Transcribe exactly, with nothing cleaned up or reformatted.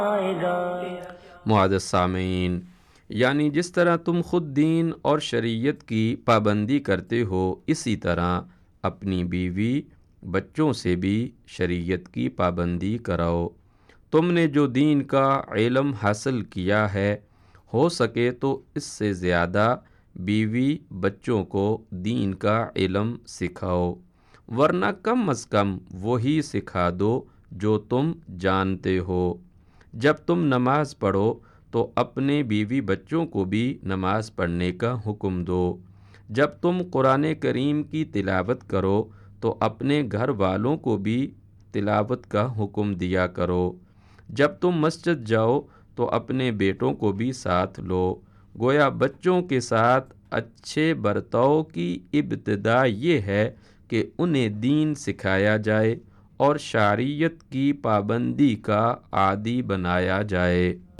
معزز سامعین، یعنی جس طرح تم خود دین اور شریعت کی پابندی کرتے ہو، اسی طرح اپنی بیوی بچوں سے بھی شریعت کی پابندی کراؤ۔ تم نے جو دین کا علم حاصل کیا ہے، ہو سکے تو اس سے زیادہ بیوی بچوں کو دین کا علم سکھاؤ، ورنہ کم از کم وہی سکھا دو جو تم جانتے ہو۔ جب تم نماز پڑھو تو اپنے بیوی بچوں کو بھی نماز پڑھنے کا حکم دو۔ جب تم قرآن کریم کی تلاوت کرو تو اپنے گھر والوں کو بھی تلاوت کا حکم دیا کرو۔ جب تم مسجد جاؤ تو اپنے بیٹوں کو بھی ساتھ لو۔ گویا بچوں کے ساتھ اچھے برتاؤ کی ابتدا یہ ہے کہ انہیں دین سکھایا جائے اور شرعیت کی پابندی کا عادی بنایا جائے۔